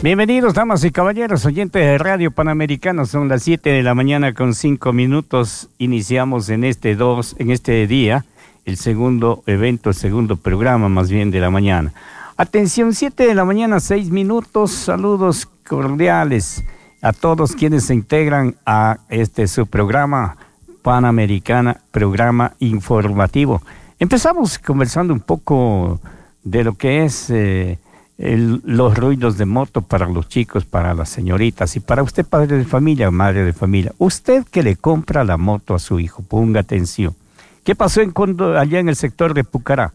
Bienvenidos, damas y caballeros, oyentes de Radio Panamericana. Son las 7 de la mañana con 5 minutos. Iniciamos en este día, el segundo evento, el segundo programa más bien de la mañana. Atención, 7 de la mañana, 6 minutos. Saludos cordiales a todos quienes se integran a su programa Panamericana, programa informativo. Empezamos conversando un poco de lo que es los ruidos de moto para los chicos, para las señoritas y para usted, padre de familia o madre de familia. Usted que le compra la moto a su hijo, ponga atención. ¿Qué pasó allá en el sector de Pucará?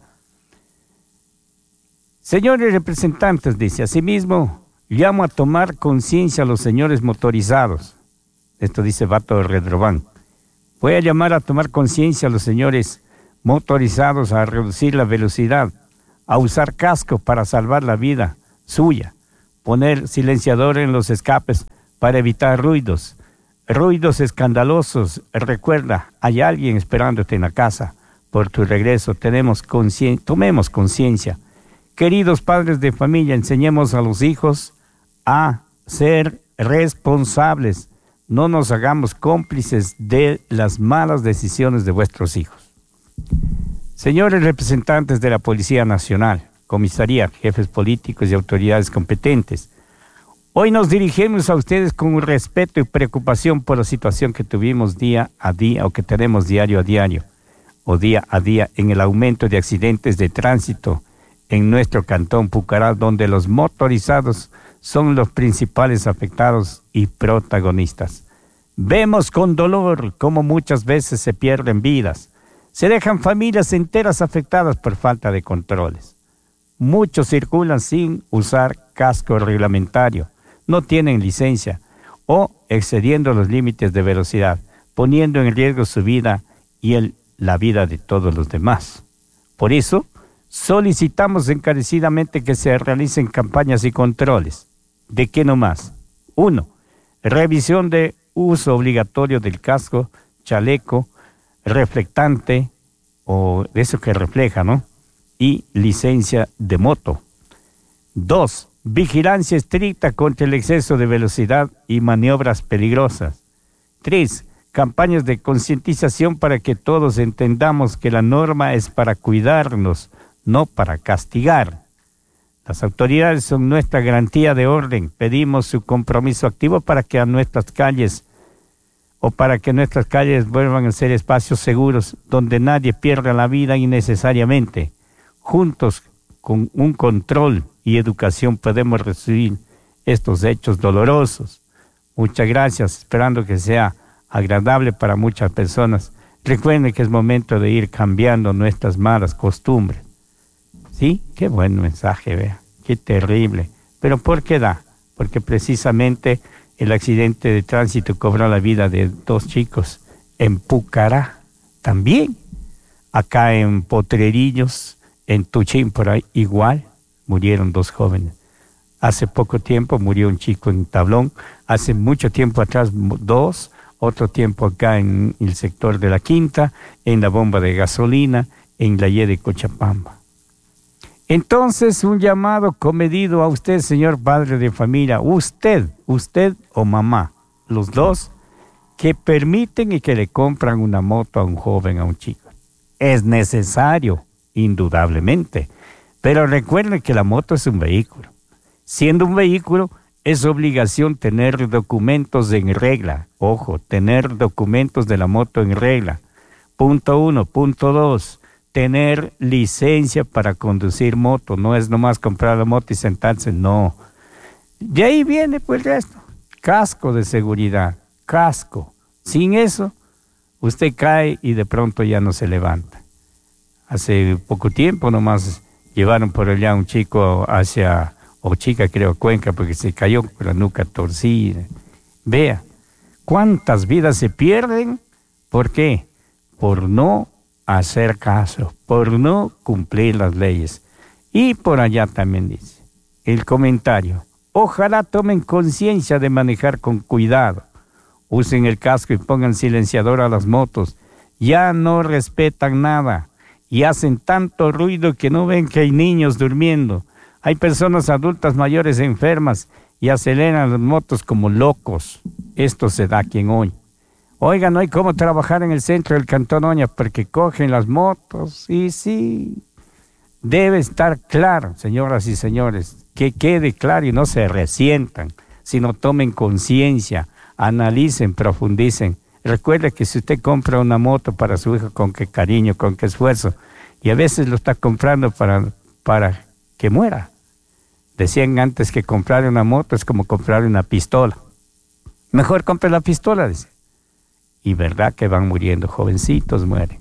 Señores representantes, dice, asimismo, llamo a tomar conciencia a los señores motorizados. Esto dice Vato Redrobán. Voy a llamar a tomar conciencia a los señores motorizados a reducir la velocidad, a usar casco para salvar la vida suya, poner silenciador en los escapes para evitar ruidos escandalosos. Recuerda, hay alguien esperándote en la casa por tu regreso. Tomemos conciencia. Queridos padres de familia, enseñemos a los hijos a ser responsables. No nos hagamos cómplices de las malas decisiones de vuestros hijos. Señores representantes de la Policía Nacional, comisaría, jefes políticos y autoridades competentes, hoy nos dirigimos a ustedes con respeto y preocupación por la situación que tuvimos día a día o que tenemos diario a diario o día a día en el aumento de accidentes de tránsito en nuestro cantón Pucará, donde los motorizados son los principales afectados y protagonistas. Vemos con dolor cómo muchas veces se pierden vidas. Se dejan familias enteras afectadas por falta de controles. Muchos circulan sin usar casco reglamentario, no tienen licencia o excediendo los límites de velocidad, poniendo en riesgo su vida y la vida de todos los demás. Por eso, solicitamos encarecidamente que se realicen campañas y controles. ¿De qué nomás? 1. Revisión de uso obligatorio del casco, chaleco, reflectante o eso que refleja, ¿no? Y licencia de moto. 2. Vigilancia estricta contra el exceso de velocidad y maniobras peligrosas. 3. Campañas de concientización para que todos entendamos que la norma es para cuidarnos, no para castigar. Las autoridades son nuestra garantía de orden. Pedimos su compromiso activo para que nuestras calles vuelvan a ser espacios seguros donde nadie pierda la vida innecesariamente. Juntos, con un control y educación, podemos reducir estos hechos dolorosos. Muchas gracias, esperando que sea agradable para muchas personas. Recuerden que es momento de ir cambiando nuestras malas costumbres. ¿Sí? Qué buen mensaje, vea. Qué terrible. ¿Pero por qué da? Porque precisamente el accidente de tránsito cobró la vida de 2 chicos en Pucará también. Acá en Potrerillos, en Tuchín, por ahí, igual, murieron 2 jóvenes. Hace poco tiempo murió un chico en Tablón, hace mucho tiempo atrás 2, otro tiempo acá en el sector de la Quinta, en la bomba de gasolina, en la Y de Cochabamba. Entonces, un llamado comedido a usted, señor padre de familia, usted o mamá, los dos, que permiten y que le compran una moto a un joven, a un chico. Es necesario, indudablemente, pero recuerden que la moto es un vehículo. Siendo un vehículo, es obligación tener documentos en regla. Ojo, tener documentos de la moto en regla. Punto 1. Punto 2. Tener licencia para conducir moto. No es nomás comprar la moto y sentarse, no. De ahí viene pues el resto. Casco de seguridad, casco. Sin eso, usted cae y de pronto ya no se levanta. Hace poco tiempo nomás llevaron por allá un chico chica creo, Cuenca, porque se cayó con la nuca torcida. Vea, cuántas vidas se pierden. ¿Por qué? Por no hacer caso, por no cumplir las leyes. Y por allá también dice el comentario: ojalá tomen conciencia de manejar con cuidado, usen el casco y pongan silenciador a las motos. Ya no respetan nada y hacen tanto ruido que no ven que hay niños durmiendo. Hay personas adultas mayores enfermas y aceleran las motos como locos. Esto se da aquí en Oña. Oiga, no hay cómo trabajar en el centro del Cantón Oña porque cogen las motos. Y sí, debe estar claro, señoras y señores, que quede claro y no se resientan, sino tomen conciencia, analicen, profundicen. Recuerde que si usted compra una moto para su hijo, con qué cariño, con qué esfuerzo, y a veces lo está comprando para que muera. Decían antes que comprar una moto es como comprar una pistola. Mejor compre la pistola, dice. Y verdad que van muriendo, jovencitos mueren.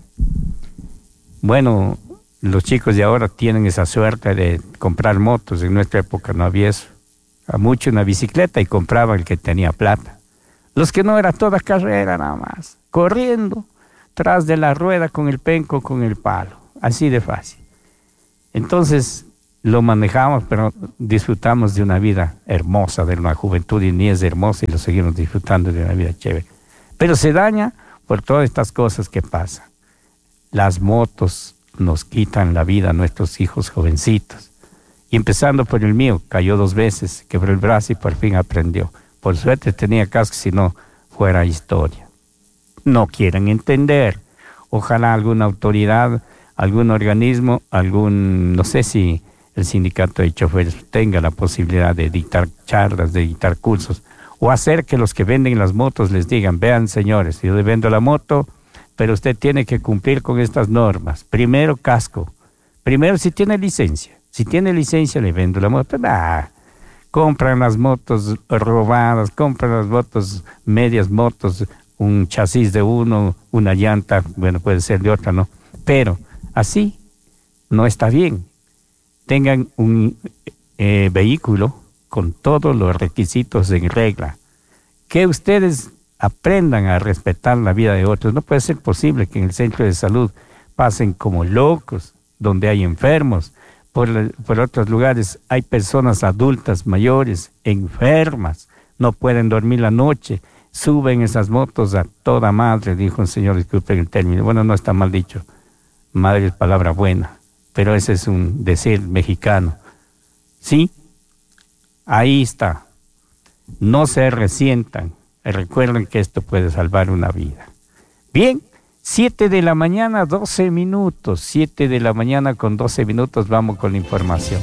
Bueno, los chicos de ahora tienen esa suerte de comprar motos. En nuestra época no había eso. A mucho una bicicleta y compraba el que tenía plata. Los que no, era toda carrera nada más, corriendo tras de la rueda con el penco, con el palo, así de fácil. Entonces lo manejamos, pero disfrutamos de una vida hermosa, de una juventud, y ni es hermosa y lo seguimos disfrutando de una vida chévere. Pero se daña por todas estas cosas que pasan. Las motos nos quitan la vida a nuestros hijos jovencitos. Y empezando por el mío, cayó 2 veces, quebró el brazo y por fin aprendió. Por suerte tenía casco, si no fuera historia. No quieren entender. Ojalá alguna autoridad, algún organismo, no sé si el sindicato de choferes tenga la posibilidad de dictar charlas, de dictar cursos, o hacer que los que venden las motos les digan, vean señores, yo le vendo la moto, pero usted tiene que cumplir con estas normas. Primero casco, primero si tiene licencia. Si tiene licencia le vendo la moto. Compran las motos robadas, compran las motos, medias motos, un chasis de uno, una llanta, bueno, puede ser de otra, ¿no? Pero así no está bien. Tengan un vehículo con todos los requisitos en regla. Que ustedes aprendan a respetar la vida de otros. No puede ser posible que en el centro de salud pasen como locos, donde hay enfermos. Por otros lugares hay personas adultas, mayores, enfermas, no pueden dormir la noche, suben esas motos a toda madre, dijo un señor, disculpen el término, bueno, no está mal dicho, madre es palabra buena, pero ese es un decir mexicano. Sí, ahí está, no se resientan, recuerden que esto puede salvar una vida. Bien. 7 de la mañana, 12 minutos. 7 de la mañana con 12 minutos, vamos con la información.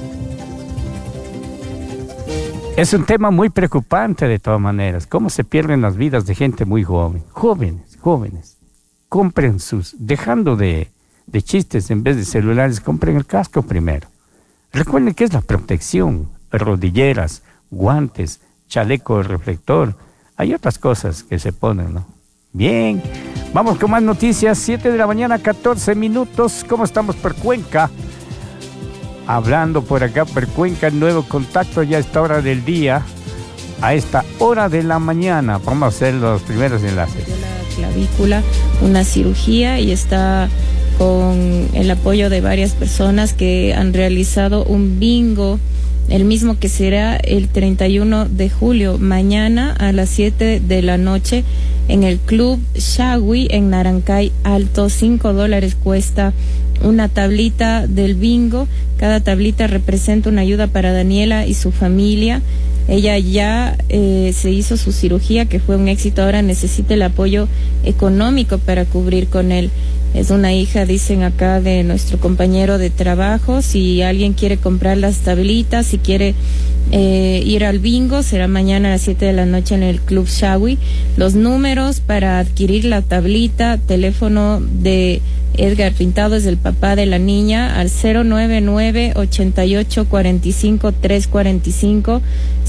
Es un tema muy preocupante de todas maneras. Cómo se pierden las vidas de gente muy joven. Jóvenes. Compren dejando de chistes en vez de celulares, compren el casco primero. Recuerden que es la protección, rodilleras, guantes, chaleco reflector. Hay otras cosas que se ponen, ¿no? Bien, vamos con más noticias. 7 de la mañana, 14 minutos. ¿Cómo estamos por Cuenca? Hablando por acá por Cuenca, nuevo contacto ya a esta hora del día, a esta hora de la mañana. Vamos a hacer los primeros enlaces. La clavícula, una cirugía, y está con el apoyo de varias personas que han realizado un bingo, el mismo que será el 31 de julio, mañana a las 7 de la noche, en el Club Shagui en Narancay Alto. $5 cuesta una tablita del bingo. Cada tablita representa una ayuda para Daniela y su familia. Ella ya se hizo su cirugía, que fue un éxito. Ahora necesita el apoyo económico para cubrir con él. Es una hija, dicen acá, de nuestro compañero de trabajo. Si alguien quiere comprar las tablitas, si quiere ir al bingo, será mañana a las 7 de la noche en el Club Shagui. Los números para adquirir la tablita: teléfono de Edgar Pintado, es el papá de la niña, al 099-8845-345,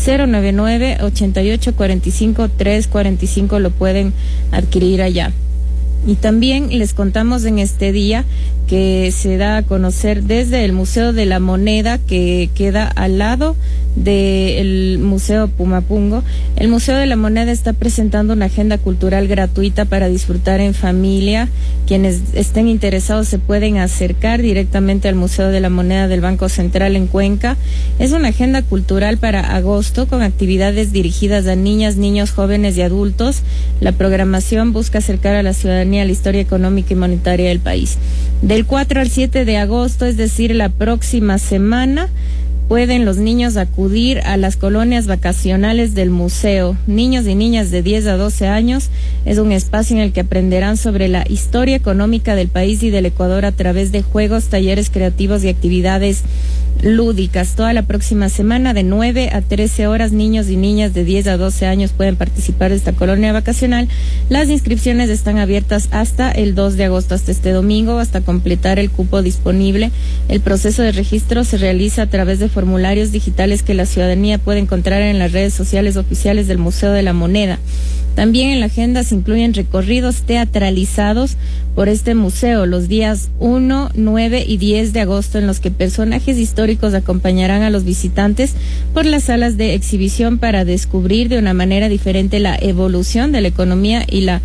099-8845-345, lo pueden adquirir allá. Y también les contamos en este día que se da a conocer desde el Museo de la Moneda, que queda al lado del Museo Pumapungo. El Museo de la Moneda está presentando una agenda cultural gratuita para disfrutar en familia. Quienes estén interesados se pueden acercar directamente al Museo de la Moneda del Banco Central en Cuenca. Es una agenda cultural para agosto con actividades dirigidas a niñas, niños, jóvenes y adultos. La programación busca acercar a la ciudadanía a la historia económica y monetaria del país. Del 4 al 7 de agosto, es decir, la próxima semana, pueden los niños acudir a las colonias vacacionales del museo. Niños y niñas de 10 a 12 años es un espacio en el que aprenderán sobre la historia económica del país y del Ecuador a través de juegos, talleres creativos y actividades lúdicas. Toda la próxima semana de 9 a 13 horas, niños y niñas de 10 a 12 años pueden participar de esta colonia vacacional. Las inscripciones están abiertas hasta el 2 de agosto, hasta este domingo, hasta completar el cupo disponible. El proceso de registro se realiza a través de formularios digitales que la ciudadanía puede encontrar en las redes sociales oficiales del Museo de la Moneda. También en la agenda se incluyen recorridos teatralizados por este museo los días 1, 9 y 10 de agosto, en los que personajes históricos acompañarán a los visitantes por las salas de exhibición para descubrir de una manera diferente la evolución de la economía y la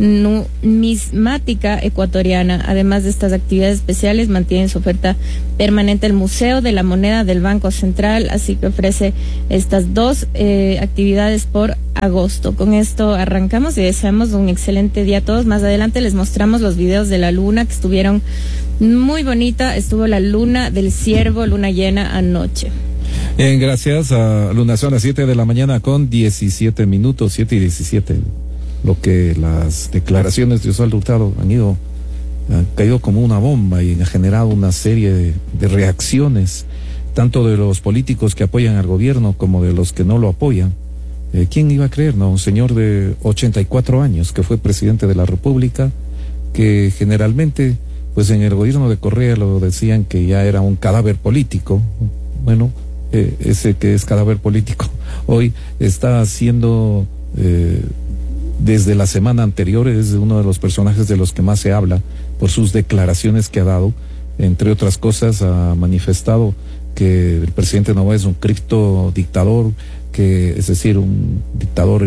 numismática ecuatoriana. Además de estas actividades especiales, mantiene su oferta permanente el Museo de la Moneda del Banco Central, así que ofrece estas dos actividades por agosto. Con esto arrancamos y deseamos un excelente día a todos. Más adelante les mostramos los videos de la luna que estuvieron muy bonita. Estuvo la luna del ciervo, luna llena anoche. Bien, gracias a Luna. Son las 7 de la mañana con 17 minutos, 7 y 17. Lo que las declaraciones de Osvaldo Hurtado han caído como una bomba y han generado una serie de reacciones, tanto de los políticos que apoyan al gobierno como de los que no lo apoyan. ¿Quién iba a creer, no? Un señor de 84 años que fue presidente de la República, que generalmente, pues en el gobierno de Correa lo decían que ya era un cadáver político. Bueno, ese que es cadáver político hoy está siendo, desde la semana anterior, es uno de los personajes de los que más se habla por sus declaraciones que ha dado. Entre otras cosas, ha manifestado que el presidente Novoa es un criptodictador, que es decir, un dictador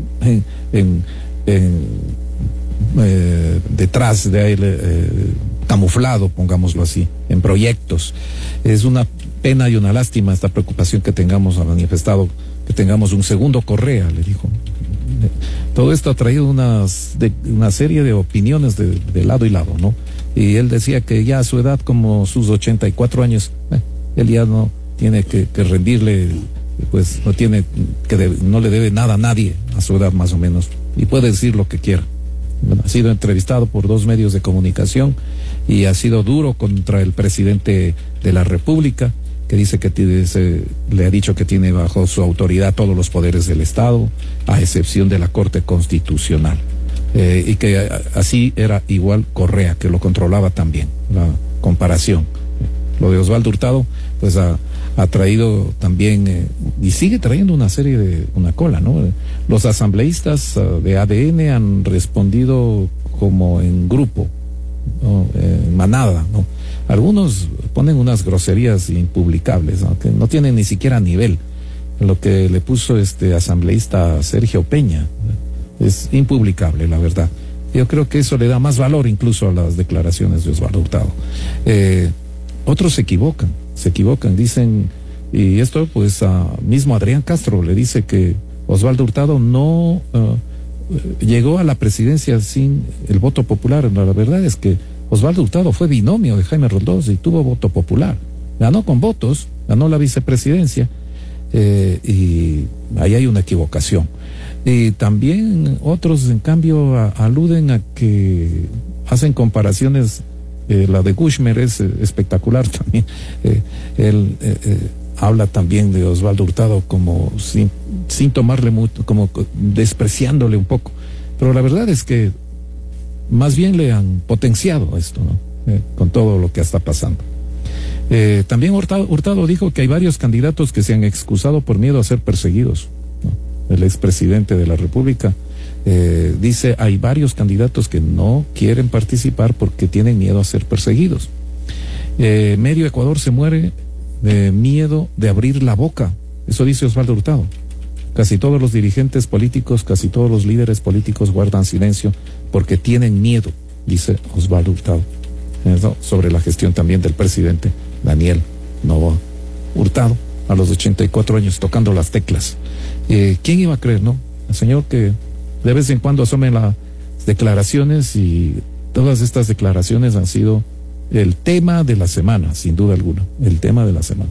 detrás de él, camuflado, pongámoslo así, en proyectos. Es una pena y una lástima esta preocupación que tengamos, ha manifestado, que tengamos un segundo Correa, le dijo. Todo esto ha traído una serie de opiniones de lado y lado, ¿no? Y él decía que ya a su edad, como sus 84 años, él ya no tiene que rendirle, pues no le debe nada a nadie a su edad, más o menos, y puede decir lo que quiera. Bueno, ha sido entrevistado por 2 medios de comunicación y ha sido duro contra el presidente de la República, que dice que le ha dicho que tiene bajo su autoridad todos los poderes del Estado, a excepción de la Corte Constitucional, y que así era igual Correa, que lo controlaba también. La comparación, lo de Osvaldo Hurtado, pues ha traído también, y sigue trayendo una cola, ¿no? Los asambleístas de ADN han respondido como en grupo, ¿no? En manada, ¿no? Algunos ponen unas groserías impublicables, ¿no? Que no tienen ni siquiera nivel. Lo que le puso este asambleísta Sergio Peña es impublicable, la verdad. Yo creo que eso le da más valor incluso a las declaraciones de Osvaldo Hurtado. Otros se equivocan, dicen, y esto pues mismo Adrián Castro le dice que Osvaldo Hurtado no llegó a la presidencia sin el voto popular. La verdad es que Osvaldo Hurtado fue binomio de Jaime Roldós y tuvo voto popular. Ganó con votos, ganó la vicepresidencia, y ahí hay una equivocación. Y también otros, en cambio, aluden a que hacen comparaciones. La de Kushner es espectacular también. Él habla también de Osvaldo Hurtado como sin tomarle mucho, como despreciándole un poco. Pero la verdad es que más bien le han potenciado esto, ¿no? Con todo lo que está pasando. También Hurtado dijo que hay varios candidatos que se han excusado por miedo a ser perseguidos, ¿no? El expresidente de la República dice hay varios candidatos que no quieren participar porque tienen miedo a ser perseguidos. Medio Ecuador se muere de miedo de abrir la boca. Eso dice Osvaldo Hurtado. Casi todos los dirigentes políticos, casi todos los líderes políticos guardan silencio porque tienen miedo, dice Osvaldo Hurtado. Eso sobre la gestión también del presidente Daniel Noboa. Hurtado, a los 84 años, tocando las teclas. ¿Quién iba a creer, no? El señor que de vez en cuando asomen las declaraciones, y todas estas declaraciones han sido el tema de la semana, sin duda alguna, el tema de la semana.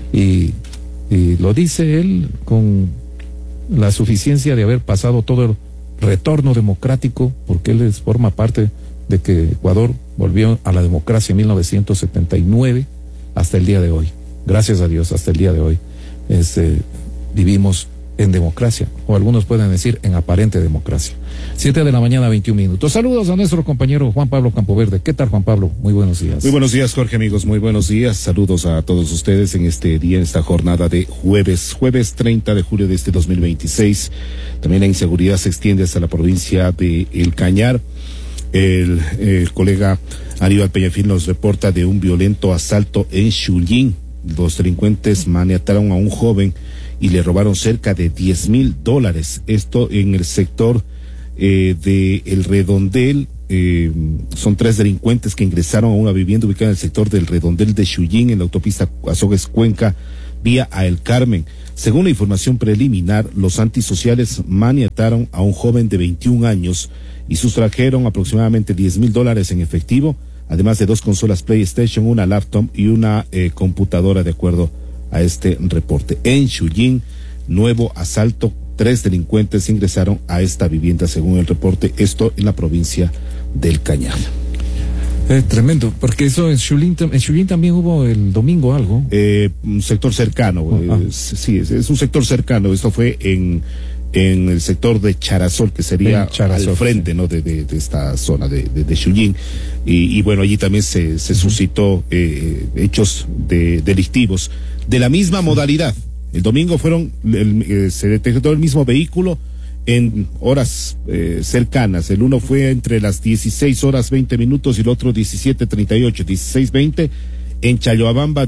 Y lo dice él con la suficiencia de haber pasado todo el retorno democrático, porque él forma parte de que Ecuador volvió a la democracia en 1979 hasta el día de hoy. Gracias a Dios, hasta el día de hoy vivimos en democracia, o algunos pueden decir en aparente democracia. 7:21 a.m. Saludos a nuestro compañero Juan Pablo Campoverde. ¿Qué tal, Juan Pablo? Muy buenos días. Muy buenos días, Jorge, amigos. Muy buenos días. Saludos a todos ustedes en este día, en esta jornada de jueves 30 de julio de este 2026. También la inseguridad se extiende hasta la provincia de El Cañar. El colega Aníbal Peñafil nos reporta de un violento asalto en Xullín. Los delincuentes maniataron a un joven y le robaron cerca de $10,000. Esto en el sector de El Redondel. Son 3 delincuentes que ingresaron a una vivienda ubicada en el sector del Redondel de Xullín, en la autopista Azogues Cuenca, vía a El Carmen. Según la información preliminar, los antisociales maniataron a un joven de 21 años y sustrajeron aproximadamente $10,000 en efectivo, además de 2 consolas PlayStation, una laptop y una computadora, de acuerdo a este reporte. En Xullín, nuevo asalto, 3 delincuentes ingresaron a esta vivienda, según el reporte, esto en la provincia del Cañar. Tremendo, porque eso en Xullín también hubo el domingo algo. Un sector cercano, sí, es un sector cercano. Esto fue en el sector de Charasol, que sería al frente, sí, ¿no? de esta zona de Xullín. Y bueno, allí también se suscitó hechos delictivos de la misma modalidad. El domingo se detectó el mismo vehículo en horas cercanas. El uno fue entre las 16:20 y el otro 17:38, 16:20 en Chayoabamba,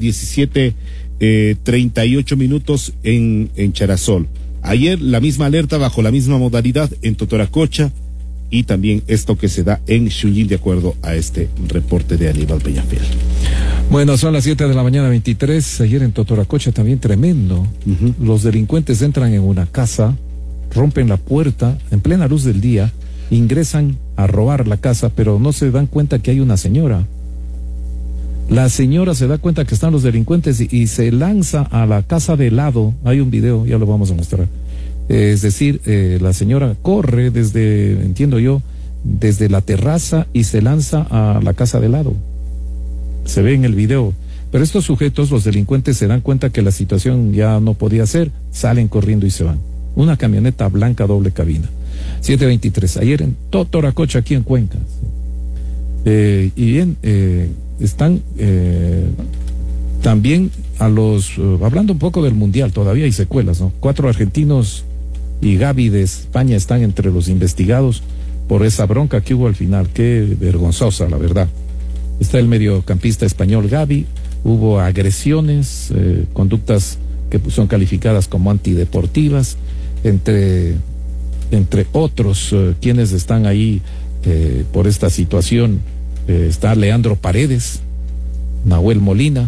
17:38 en Charasol. Ayer la misma alerta bajo la misma modalidad en Totoracocha, y también esto que se da en Xullín, de acuerdo a este reporte de Aníbal Peñafiel. Bueno, son las 7:23 a.m. Ayer en Totoracocha también tremendo. Los delincuentes entran en una casa, rompen la puerta en plena luz del día, ingresan a robar la casa, pero no se dan cuenta que hay una señora. La señora se da cuenta que están los delincuentes y se lanza a la casa de lado. Hay un video, ya lo vamos a mostrar. Es decir, la señora corre entiendo yo, desde la terraza y se lanza a la casa de lado. Se ve en el video. Pero estos sujetos, los delincuentes, se dan cuenta que la situación ya no podía ser, salen corriendo y se van. Una camioneta blanca doble cabina. 7:23. Ayer en Totoracocha, aquí en Cuenca. Y bien, están también hablando un poco del Mundial, todavía hay secuelas, ¿no? 4 argentinos y Gaby de España están entre los investigados por esa bronca que hubo al final. Qué vergonzosa, la verdad. Está el mediocampista español Gaby, hubo agresiones, conductas que son calificadas como antideportivas, entre otros quienes están ahí por esta situación. Está Leandro Paredes, Nahuel Molina,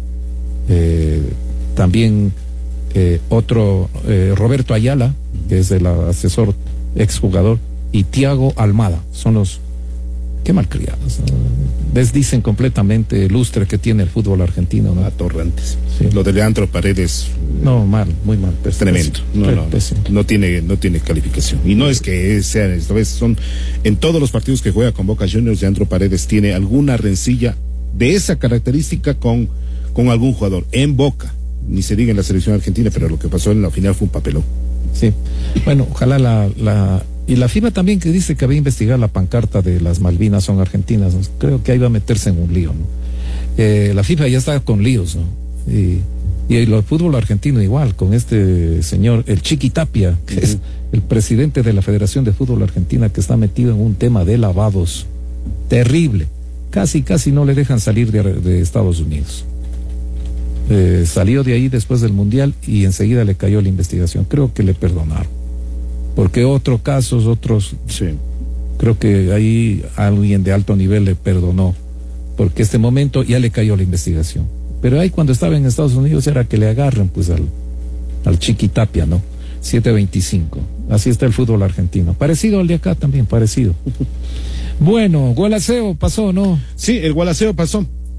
también otro Roberto Ayala, que es el asesor exjugador, y Tiago Almada. Son los qué malcriados, desdicen completamente el lustre que tiene el fútbol argentino, ¿no? Atorrantes. Sí. Lo de Leandro Paredes, no, mal, muy mal, tremendo. No tiene calificación. Y no es que sean, esta vez son en todos los partidos que juega con Boca Juniors, Leandro Paredes tiene alguna rencilla de esa característica con algún jugador en Boca, ni se diga en la selección argentina, pero lo que pasó en la final fue un papelón. Sí, bueno, ojalá y la FIFA también, que dice que va a investigar la pancarta de las Malvinas son argentinas, ¿no? Creo que ahí va a meterse en un lío, ¿no? La FIFA ya está con líos, ¿no? Y el fútbol argentino igual, con este señor, el Chiqui Tapia, que es el presidente de la Federación de Fútbol Argentina, que está metido en un tema de lavados terrible. Casi no le dejan salir de Estados Unidos. Salió de ahí después del Mundial y enseguida le cayó la investigación. Creo que le perdonaron. Porque otros, sí, creo que ahí alguien de alto nivel le perdonó, porque este momento ya le cayó la investigación. Pero ahí cuando estaba en Estados Unidos era que le agarren pues al Chiqui Tapia, ¿no? 7:25. Así está el fútbol argentino. Parecido al de acá también, parecido. Bueno, Gualaceo pasó, ¿no? Sí, el Gualaceo pasó.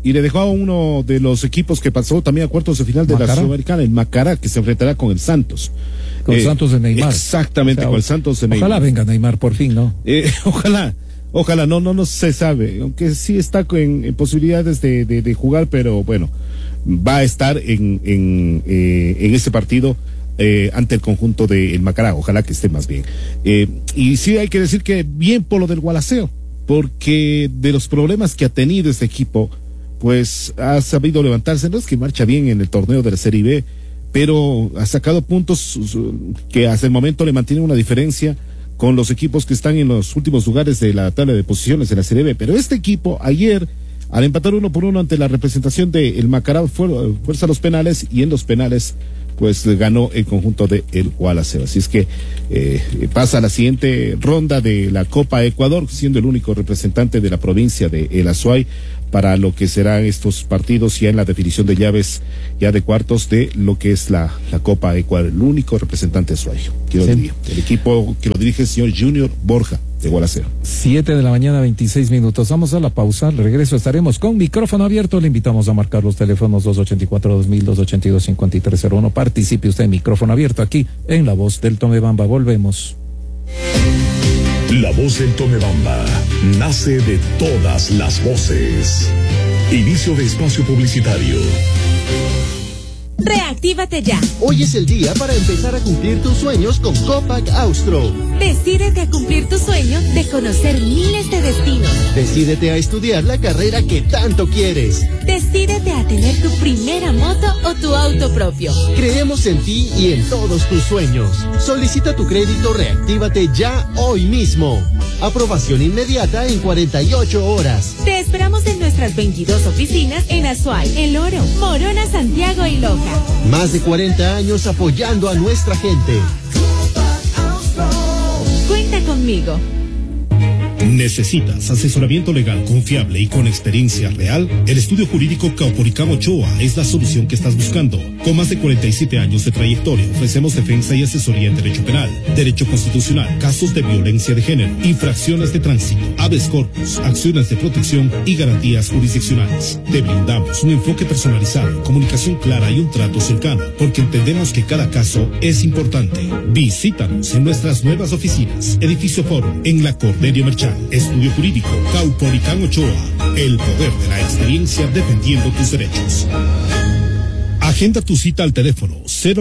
y le dejó a uno de los equipos que pasó también a cuartos de final de la Sudamericana, el Macará, que se enfrentará con el Santos. Con Santos de Neymar. Exactamente, o sea, con el Santos de Neymar. Ojalá venga Neymar por fin, ¿no? Ojalá, no se sabe, aunque sí está en posibilidades de jugar, pero bueno, va a estar en este partido ante el conjunto del Macará, ojalá que esté más bien. Y sí hay que decir que bien por lo del Gualaceo, porque de los problemas que ha tenido este equipo, pues ha sabido levantarse. No es que marcha bien en el torneo de la Serie B, pero ha sacado puntos que hasta el momento le mantienen una diferencia con los equipos que están en los últimos lugares de la tabla de posiciones de la Serie B. Pero este equipo ayer, al empatar 1-1 ante la representación del Macará, fuerza los penales, y en los penales pues ganó el conjunto de el Gualaceo. Así es que pasa a la siguiente ronda de la Copa Ecuador, siendo el único representante de la provincia de El Azuay para lo que serán estos partidos ya en la definición de llaves, ya de cuartos de lo que es la Copa Ecuador, el único representante azuayo. El equipo que lo dirige el señor Junior Borja de Gualaceo. 7 de la mañana, 26 minutos. Vamos a la pausa. Al regreso estaremos con micrófono abierto. Le invitamos a marcar los teléfonos 284-2000, 282-5301. Participe usted en micrófono abierto aquí en La Voz del Tomebamba. Volvemos. La Voz del Tomebamba nace de todas las voces. Inicio de espacio publicitario. Reactívate ya. Hoy es el día para empezar a cumplir tus sueños con Copac Austro. Decídete a cumplir tu sueño de conocer miles de destinos. Decídete a estudiar la carrera que tanto quieres. Decídete a tener tu primera moto o tu auto propio. Creemos en ti y en todos tus sueños. Solicita tu crédito Reactívate ya hoy mismo. Aprobación inmediata en 48 horas. Te esperamos en nuestras 22 oficinas en Azuay, El Oro, Morona, Santiago y Loja. Más de 40 años apoyando a nuestra gente. Cuenta conmigo. ¿Necesitas asesoramiento legal confiable y con experiencia real? El estudio jurídico Caupolicán Ochoa es la solución que estás buscando. Con más de 47 años de trayectoria, ofrecemos defensa y asesoría en derecho penal, derecho constitucional, casos de violencia de género, infracciones de tránsito, habeas corpus, acciones de protección y garantías jurisdiccionales. Te brindamos un enfoque personalizado, comunicación clara y un trato cercano, porque entendemos que cada caso es importante. Visítanos en nuestras nuevas oficinas, Edificio Foro, en la Corderio Merchán. Estudio Jurídico Caupolicán Ochoa, el poder de la experiencia defendiendo tus derechos. Agenda tu cita al teléfono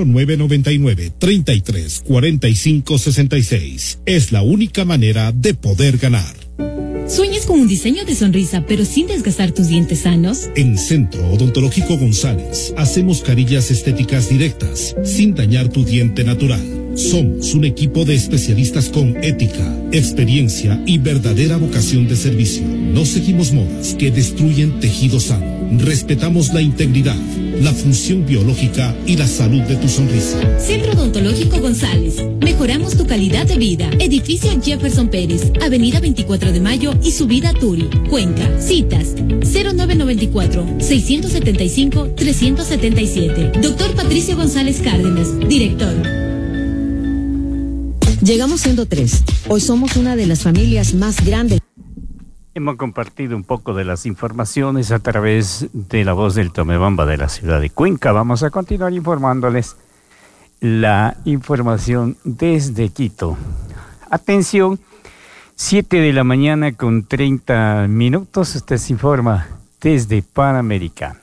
0999-334566. Es la única manera de poder ganar. ¿Sueñas con un diseño de sonrisa pero sin desgastar tus dientes sanos? En Centro Odontológico González hacemos carillas estéticas directas sin dañar tu diente natural. Somos un equipo de especialistas con ética, experiencia y verdadera vocación de servicio. No seguimos modas que destruyen tejido sano. Respetamos la integridad, la función biológica y la salud de tu sonrisa. Centro Odontológico González. Mejoramos tu calidad de vida. Edificio Jefferson Pérez, Avenida 24 de Mayo y Subida Turi, Cuenca. Citas 0994-675-377. Doctor Patricio González Cárdenas, director. Llegamos siendo 3. Hoy somos una de las familias más grandes. Hemos compartido un poco de las informaciones a través de La Voz del Tomebamba de la ciudad de Cuenca. Vamos a continuar informándoles la información desde Quito. Atención, 7 de la mañana con 30 minutos. Usted se informa desde Panamericana.